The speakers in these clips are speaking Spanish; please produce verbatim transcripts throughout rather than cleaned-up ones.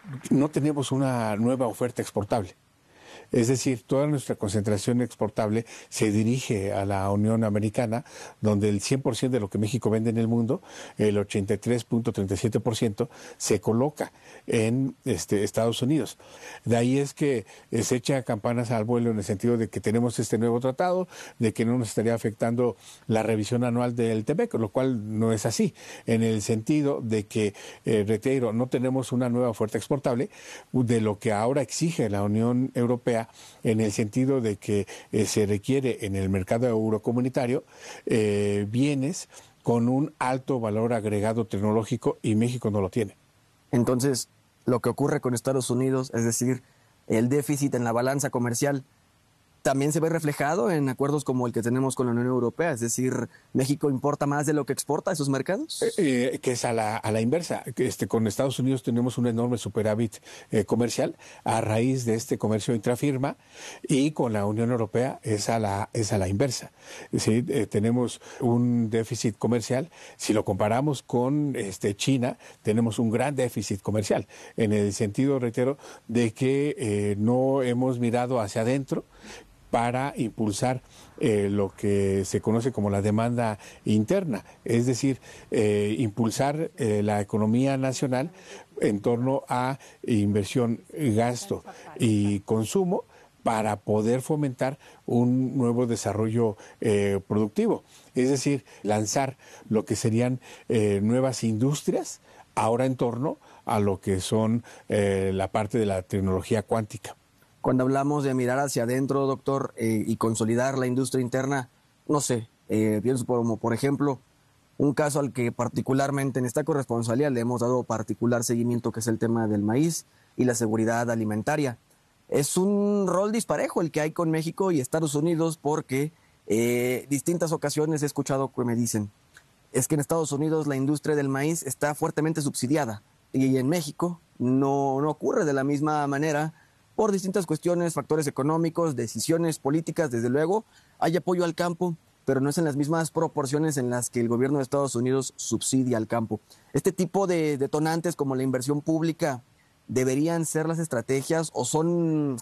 no tenemos una nueva oferta exportable. Es decir, toda nuestra concentración exportable se dirige a la Unión Americana, donde el cien por ciento de lo que México vende en el mundo, el ochenta y tres punto treinta y siete por ciento, se coloca en este, Estados Unidos. De ahí es que eh, se echa campanas al vuelo en el sentido de que tenemos este nuevo tratado, de que no nos estaría afectando la revisión anual del T M E C, lo cual no es así, en el sentido de que, eh, reitero, no tenemos una nueva oferta exportable de lo que ahora exige la Unión Europea, en el sentido de que eh, se requiere en el mercado eurocomunitario eh, bienes con un alto valor agregado tecnológico, y México no lo tiene. Entonces, lo que ocurre con Estados Unidos, es decir, el déficit en la balanza comercial, también se ve reflejado en acuerdos como el que tenemos con la Unión Europea, es decir, ¿México importa más de lo que exporta a esos mercados? Eh, eh, que es a la, a la inversa. Este, con Estados Unidos tenemos un enorme superávit eh, comercial a raíz de este comercio intrafirma, y con la Unión Europea es a la, es a la inversa. ¿Sí? Eh, tenemos un déficit comercial. Si lo comparamos con este, China, tenemos un gran déficit comercial, en el sentido, reitero, de que eh, no hemos mirado hacia adentro para impulsar eh, lo que se conoce como la demanda interna, es decir, eh, impulsar eh, la economía nacional en torno a inversión, gasto y consumo, para poder fomentar un nuevo desarrollo eh, productivo, es decir, lanzar lo que serían eh, nuevas industrias, ahora en torno a lo que son eh, la parte de la tecnología cuántica. Cuando hablamos de mirar hacia adentro, doctor, eh, y consolidar la industria interna, no sé, eh, pienso como, por ejemplo, un caso al que particularmente en esta corresponsalía le hemos dado particular seguimiento, que es el tema del maíz y la seguridad alimentaria. Es un rol disparejo el que hay con México y Estados Unidos, porque eh, distintas ocasiones he escuchado que me dicen, es que en Estados Unidos la industria del maíz está fuertemente subsidiada, y en México no, no ocurre de la misma manera, por distintas cuestiones, factores económicos, decisiones políticas. Desde luego hay apoyo al campo, pero no es en las mismas proporciones en las que el gobierno de Estados Unidos subsidia al campo. Este tipo de detonantes, como la inversión pública, ¿deberían ser las estrategias o son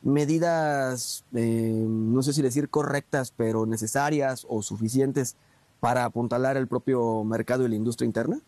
medidas, eh, no sé si decir correctas, pero necesarias o suficientes para apuntalar el propio mercado y la industria interna?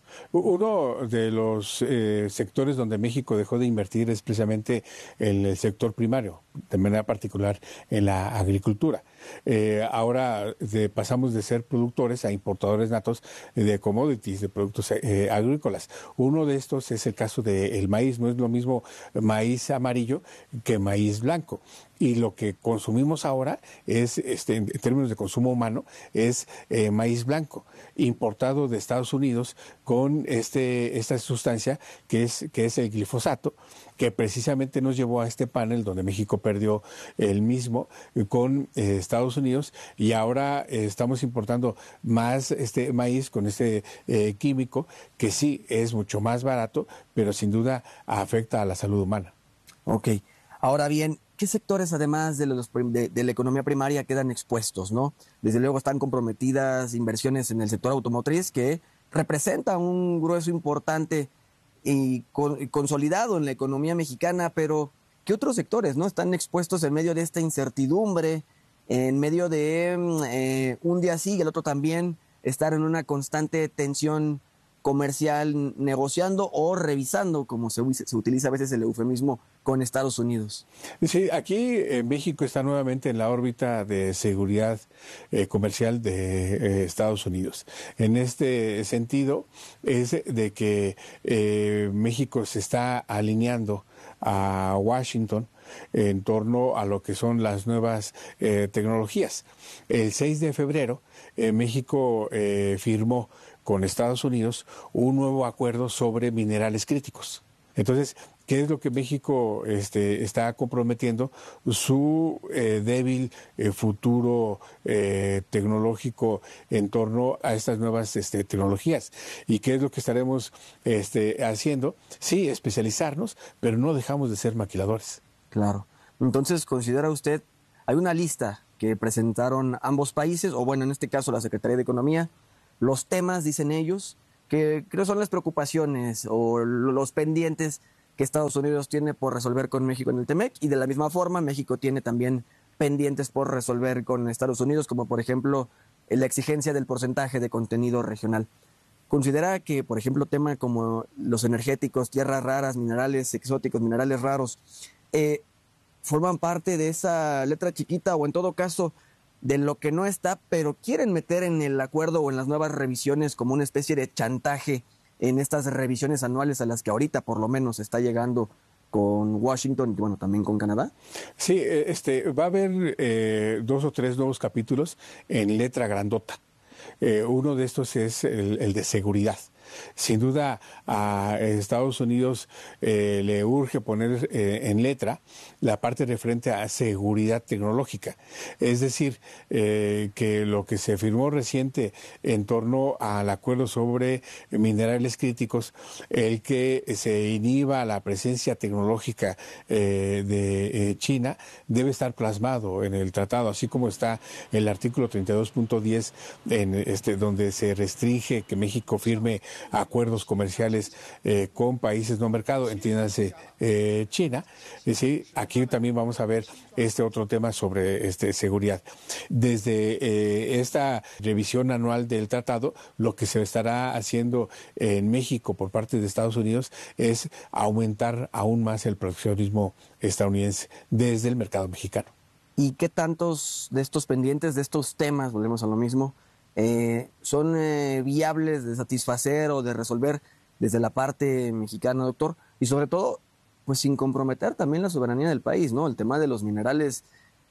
Uno de los eh, sectores donde México dejó de invertir es precisamente en el sector primario, de manera particular en la agricultura. Eh, ahora de, pasamos de ser productores a importadores natos de commodities, de productos eh, agrícolas. Uno de estos es el caso del maíz. No es lo mismo maíz amarillo que maíz blanco. Y lo que consumimos ahora es, este, en términos de consumo humano, es eh, maíz blanco, importado de Estados Unidos con este, esta sustancia que es, que es el glifosato, que precisamente nos llevó a este panel donde México perdió el mismo con eh, Estados Unidos, y ahora eh, estamos importando más este maíz con este eh, químico, que sí es mucho más barato, pero sin duda afecta a la salud humana. Ok, ahora bien, ¿qué sectores, además de, los, de, de la economía primaria, quedan expuestos, ¿no? Desde luego están comprometidas inversiones en el sector automotriz, que representa un grueso importante y, con, y consolidado en la economía mexicana, pero ¿qué otros sectores, no, están expuestos en medio de esta incertidumbre, en medio de eh, un día sí y el otro también, estar en una constante tensión comercial, negociando o revisando, como se, se utiliza a veces el eufemismo, con Estados Unidos? Sí, aquí eh, México está nuevamente en la órbita de seguridad eh, comercial de eh, Estados Unidos. En este sentido es de que eh, México se está alineando a Washington en torno a lo que son las nuevas eh, tecnologías. El seis de febrero eh, México eh, firmó con Estados Unidos un nuevo acuerdo sobre minerales críticos. Entonces, ¿qué es lo que México este, está comprometiendo? Su eh, débil eh, futuro eh, tecnológico en torno a estas nuevas este, tecnologías. ¿Y qué es lo que estaremos este, haciendo? Sí, especializarnos, pero no dejamos de ser maquiladores. Claro. Entonces, ¿considera usted, hay una lista que presentaron ambos países, o bueno, en este caso la Secretaría de Economía, los temas, dicen ellos, que creo son las preocupaciones o los pendientes que Estados Unidos tiene por resolver con México en el T-M E C, y de la misma forma México tiene también pendientes por resolver con Estados Unidos, como por ejemplo la exigencia del porcentaje de contenido regional. Considera que, por ejemplo, temas como los energéticos, tierras raras, minerales exóticos, minerales raros, eh, forman parte de esa letra chiquita, o en todo caso de lo que no está, pero quieren meter en el acuerdo o en las nuevas revisiones como una especie de chantaje en estas revisiones anuales a las que ahorita por lo menos está llegando con Washington y bueno, también con Canadá. Sí, este, va a haber eh, dos o tres nuevos capítulos en letra grandota. Eh, uno de estos es el, el de seguridad. Sin duda a Estados Unidos eh, le urge poner eh, en letra la parte referente a seguridad tecnológica. Es decir, eh, que lo que se firmó reciente en torno al acuerdo sobre minerales críticos, el que se inhiba la presencia tecnológica eh, de eh, China, debe estar plasmado en el tratado, así como está el artículo treinta y dos punto diez en este, donde se restringe que México firme acuerdos comerciales eh, con países no mercado, entiéndase eh, China. Es decir, aquí también vamos a ver este otro tema sobre este, seguridad. Desde eh, esta revisión anual del tratado, lo que se estará haciendo en México por parte de Estados Unidos es aumentar aún más el proteccionismo estadounidense desde el mercado mexicano. ¿Y qué tantos de estos pendientes, de estos temas, volvemos a lo mismo, Eh, son eh, viables de satisfacer o de resolver desde la parte mexicana, doctor? Y sobre todo, pues sin comprometer también la soberanía del país, ¿no? El tema de los minerales,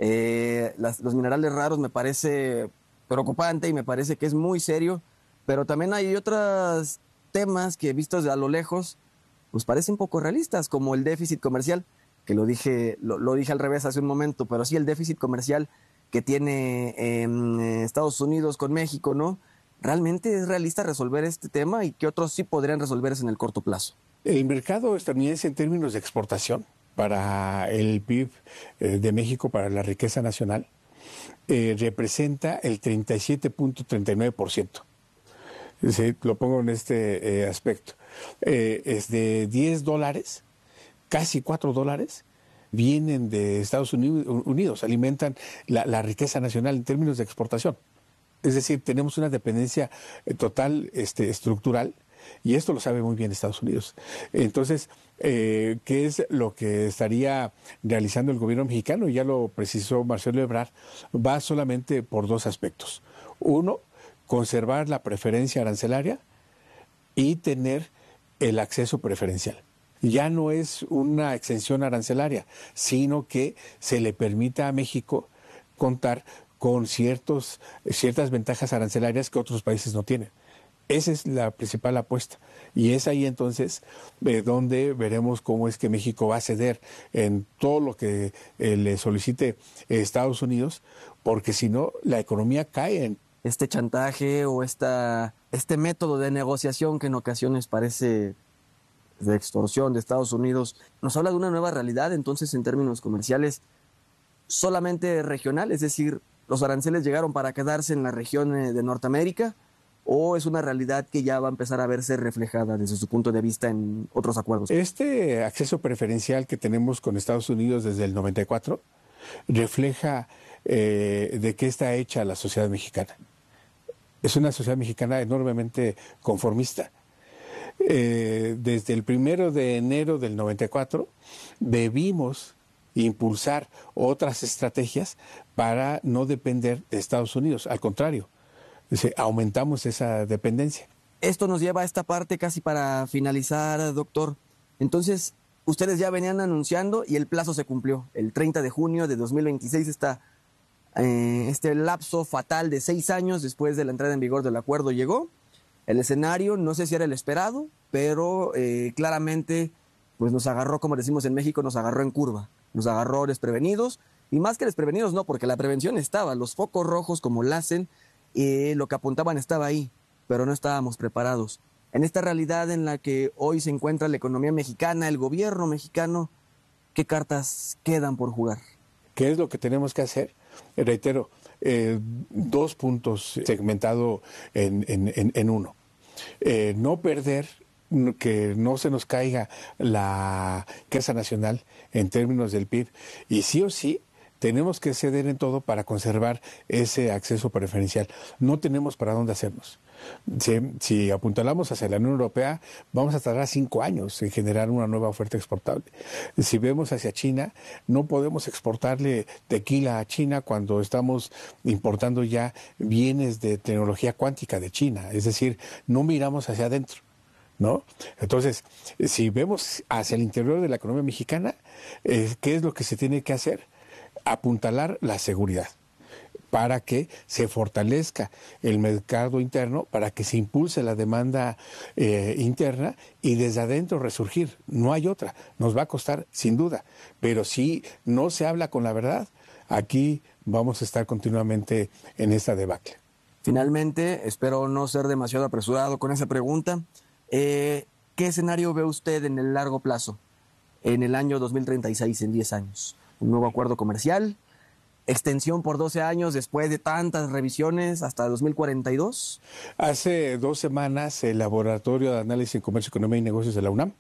eh, las, los minerales raros me parece preocupante y me parece que es muy serio, pero también hay otros temas que vistos a lo lejos, pues parecen poco realistas, como el déficit comercial, que lo dije, lo, lo dije al revés hace un momento, pero sí el déficit comercial que tiene eh, Estados Unidos con México, ¿no? ¿Realmente es realista resolver este tema y qué otros sí podrían resolverse en el corto plazo? El mercado estadounidense en términos de exportación para el P I B eh, de México, para la riqueza nacional, eh, representa el treinta y siete punto treinta y nueve por ciento. Sí, lo pongo en este eh, aspecto. Eh, es de diez dólares, casi cuatro dólares, vienen de Estados Unidos, alimentan la, la riqueza nacional en términos de exportación. Es decir, tenemos una dependencia total este, estructural, y esto lo sabe muy bien Estados Unidos. Entonces, eh, ¿qué es lo que estaría realizando el gobierno mexicano? Ya lo precisó Marcelo Ebrard, va solamente por dos aspectos. Uno, conservar la preferencia arancelaria y tener el acceso preferencial. Ya no es una exención arancelaria, sino que se le permita a México contar con ciertos, ciertas ventajas arancelarias que otros países no tienen. Esa es la principal apuesta. Y es ahí entonces eh, donde veremos cómo es que México va a ceder en todo lo que eh, le solicite Estados Unidos, porque si no, la economía cae en... Este chantaje o esta, este método de negociación que en ocasiones parece de extorsión de Estados Unidos, nos habla de una nueva realidad, entonces, en términos comerciales, solamente regional, es decir, los aranceles llegaron para quedarse en la región de Norteamérica, o es una realidad que ya va a empezar a verse reflejada desde su punto de vista en otros acuerdos. Este acceso preferencial que tenemos con Estados Unidos desde el noventa y cuatro refleja eh, de qué está hecha la sociedad mexicana. Es una sociedad mexicana enormemente conformista. Eh, desde el primero de enero del noventa y cuatro debimos impulsar otras estrategias para no depender de Estados Unidos. Al contrario, aumentamos esa dependencia. Esto nos lleva a esta parte casi para finalizar, doctor. Entonces, ustedes ya venían anunciando y el plazo se cumplió. El treinta de junio de dos mil veintiséis está eh, este lapso fatal de seis años después de la entrada en vigor del acuerdo llegó. El escenario, no sé si era el esperado, pero eh, claramente pues nos agarró, como decimos en México, nos agarró en curva. Nos agarró desprevenidos, y más que desprevenidos no, porque la prevención estaba, los focos rojos como la hacen, eh, lo que apuntaban estaba ahí, pero no estábamos preparados. En esta realidad en la que hoy se encuentra la economía mexicana, el gobierno mexicano, ¿qué cartas quedan por jugar? ¿Qué es lo que tenemos que hacer? Eh, reitero, eh, dos puntos segmentado en, en, en, en uno. Eh, no perder que no se nos caiga la riqueza nacional en términos del P I B, y sí o sí tenemos que ceder en todo para conservar ese acceso preferencial. No tenemos para dónde hacernos. Si, si apuntalamos hacia la Unión Europea, vamos a tardar cinco años en generar una nueva oferta exportable. Si vemos hacia China, no podemos exportarle tequila a China cuando estamos importando ya bienes de tecnología cuántica de China. Es decir, no miramos hacia adentro, ¿no? Entonces, si vemos hacia el interior de la economía mexicana, eh, ¿qué es lo que se tiene que hacer? Apuntalar la seguridad, para que se fortalezca el mercado interno, para que se impulse la demanda eh, interna y desde adentro resurgir. No hay otra. Nos va a costar, sin duda. Pero si no se habla con la verdad, aquí vamos a estar continuamente en esta debacle. Finalmente, espero no ser demasiado apresurado con esa pregunta. Eh, ¿Qué escenario ve usted en el largo plazo, en el año dos mil treinta y seis, en diez años? ¿Un nuevo acuerdo comercial? ¿Extensión por doce años después de tantas revisiones hasta dos mil cuarenta y dos? Hace dos semanas el Laboratorio de Análisis en Comercio, Economía y Negocios de la UNAM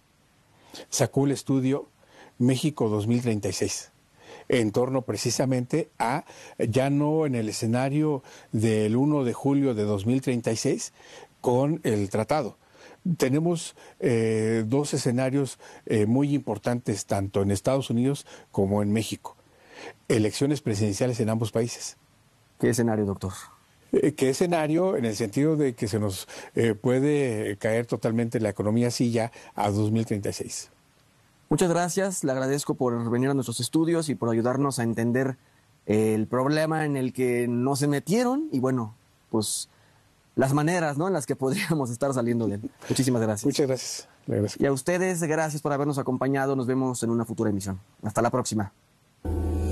sacó el estudio México dos mil treinta y seis, en torno precisamente a, ya no en el escenario del primero de julio de dos mil treinta y seis con el tratado. Tenemos eh, dos escenarios eh, muy importantes, tanto en Estados Unidos como en México. Elecciones presidenciales en ambos países. ¿Qué escenario, doctor? Eh, ¿Qué escenario? En el sentido de que se nos eh, puede caer totalmente la economía así ya a dos mil treinta y seis. Muchas gracias, le agradezco por venir a nuestros estudios y por ayudarnos a entender eh, el problema en el que nos metieron y bueno, pues las maneras, ¿no?, en las que podríamos estar saliendo de él. Muchísimas gracias. Muchas gracias. Le agradezco. Y a ustedes, gracias por habernos acompañado. Nos vemos en una futura emisión. Hasta la próxima.